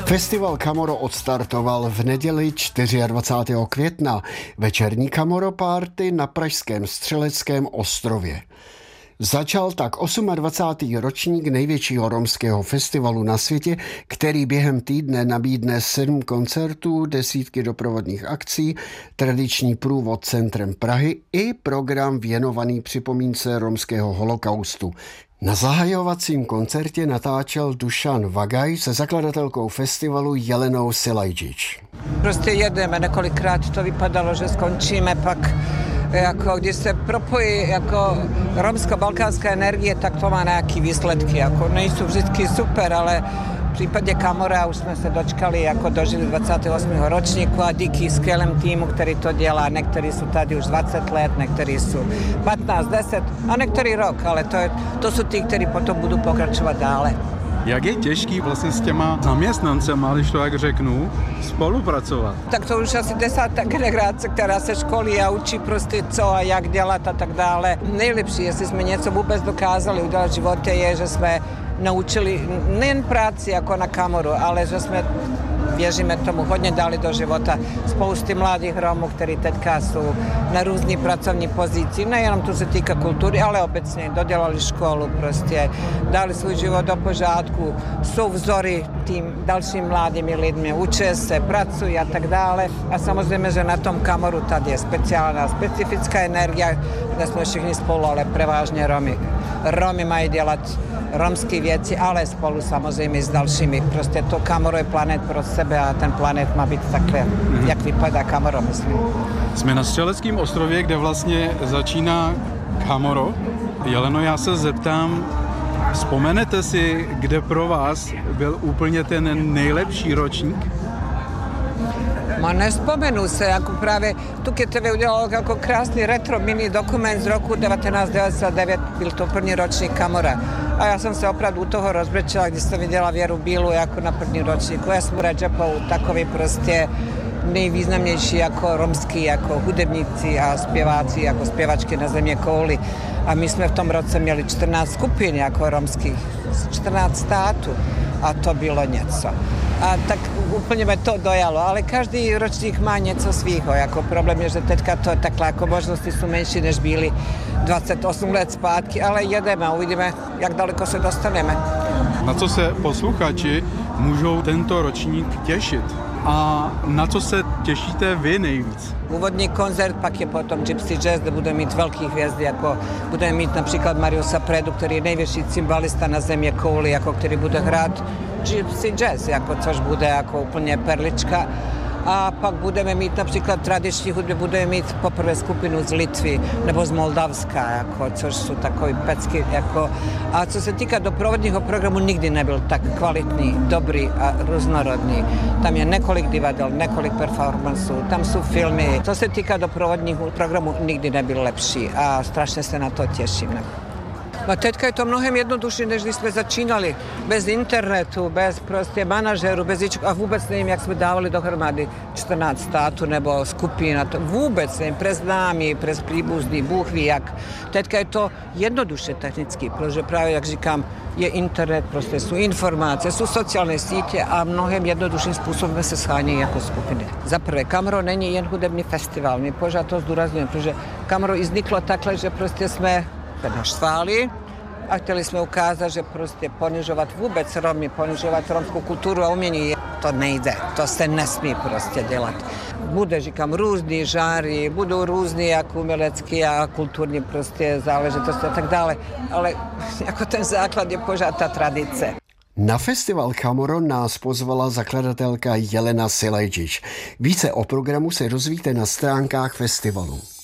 Festival Kamoro odstartoval v neděli 24. května. Večerní Kamoro Party na pražském Střeleckém ostrově. Začal tak 28. ročník největšího romského festivalu na světě, který během týdne nabídne 7 koncertů, desítky doprovodných akcí, tradiční průvod centrem Prahy i program věnovaný připomínce romského holokaustu. Na zahajovacím koncertě natáčel Dušan Vagaj se zakladatelkou festivalu Jelenou Silajčič. Prostě jedeme, několikrát to vypadalo, že skončíme, pak jako když se propojí jako romsko-balkánská energie, tak to má nějaké výsledky, jako nejsou vždycky super, ale v případě Kamora už jsme se dočkali, jako dožili 28. ročníku a díky skvělému týmu, který to dělá. Někteří jsou tady už 20 let, někteří jsou 15, 10 a některý rok, ale to jsou ty, kteří potom budou pokračovat dále. Jak je těžký vlastně s těma zaměstnancema, když to jak řeknu, spolupracovat? Tak to už asi 10. generace, která se školí a učí prostě co a jak dělat a tak dále. Nejlepší, jestli jsme něco vůbec dokázali udělat v životě, je, že jsme naučili nejen práci jako na Kamoru, ale že jsme, věříme tomu, hodně dali do života spousty mladých Romů, kteří teďka jsou na různý pracovní pozici, nejenom to se týká kultury, ale obecně dodělali školu, prostě dali svůj život do pořádku, jsou vzory tým dalším mladými lidmi, učí se, pracují a tak dále. A samozřejmě, že na tom Kamoru tady je specifická energie, kde jsme všichni spolu, ale převážně Romy. Romy mají dělat romské věci, ale spolu samozřejmě s dalšími. Prostě to Kamoro je planet pro sebe a ten planet má být takhle, jak vypadá Kamoro, myslím. Jsme na Střeleckém ostrově, kde vlastně začíná Kamoro. Jeleno, já se zeptám, vzpomenete si, kde pro vás byl úplně ten nejlepší ročník? Nespomenu se, jako právě tu TV udělalo jako krásný retro mini dokument z roku 1999, byl to první ročník Kamora. A já jsem se opravdu u toho rozbrečela, když jsem viděla Věru Bílu jako na první ročníku. Já jsem Radžapov, takový prostě nejvýznamnější jako romský, jako hudebníci a zpěváci, jako zpěvačky na země kouli. A my jsme v tom roce měli 14 skupin jako romských, 14 států a to bylo něco. A tak úplně mě to dojalo, ale každý ročník má něco svýho, jako problém je, že teďka to takhle, jako možnosti jsou menší, než byly 28 let zpátky, ale jedeme a uvidíme, jak daleko se dostaneme. Na co se posluchači můžou tento ročník těšit? A na co se těšíte vy nejvíc? Úvodní koncert, pak je potom Gypsy Jazz, kde budeme mít velký hvězdy, jako budeme mít například Mariusa Predu, který je největší cymbalista na země kouli, jako který bude hrát Gypsy Jazz, jako, což bude jako úplně perlička. A pak budeme mít například tradiční hudby, budeme mít poprvé skupinu z Litvy nebo z Moldavska, jako, což jsou takový pecky. Jako. A co se týká doprovodního programu, nikdy nebyl tak kvalitní, dobrý a různorodný. Tam je několik divadel, několik performansů, tam jsou filmy. Co se týká doprovodního programu, nikdy nebyl lepší a strašně se na to těším. A teďka je to mnohem jednodušší, než když jsme začínali. Bez internetu, bez prostě manažerů, bez ničeho. A vůbec nevím, jak jsme dávali dohromady 14 států nebo skupin. To vůbec nevím, přes známí, přes příbuzný, Bůh ví jak. Teďka je to jednoduše technicky, protože právě, jak říkám, je internet, prostě jsou informace, jsou sociální sítě a mnohem jednodušším způsobem se schání jako skupiny. Za prvé, Kamoro není jen hudební festival, my pořád to zdůrazňujeme, protože Kamoro i vzniklo takhle, že prostě jsme naštvali a chtěli jsme ukázat, že prostě ponižovat vůbec Romy, ponižovat romskou kulturu a umění, to nejde, to se nesmí prostě dělat. Bude, říkám, různý žáry, budou různý jako umělecký a kulturní prostě záležitosti a tak dále, ale jako ten základ je pořád ta tradice. Na festival Kamoro nás pozvala zakladatelka Jelena Silajčič. Více o programu se dozvíte na stránkách festivalu.